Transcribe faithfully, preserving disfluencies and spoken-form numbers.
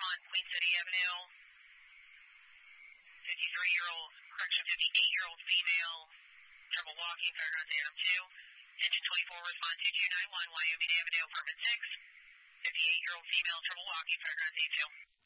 on Queen City Avenue. fifty-three-year-old, correction, fifty-eight-year-old female, trouble walking, Fairgrounds Adam two. Engine twenty-four, respond two two nine one, Wyoming Avenue, apartment six. fifty-eight-year-old female, trouble walking, Fairgrounds A two.